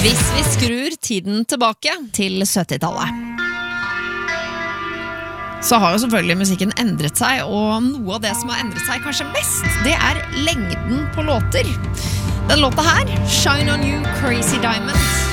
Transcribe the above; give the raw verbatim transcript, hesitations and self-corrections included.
Hvis vi skrur tiden tilbake til syttitallet, så har jo selvfølgelig musikken endret seg, og noe av det som har endret seg kanskje mest, det er lengden på låter. Den låta her, Shine On You, Crazy Diamonds,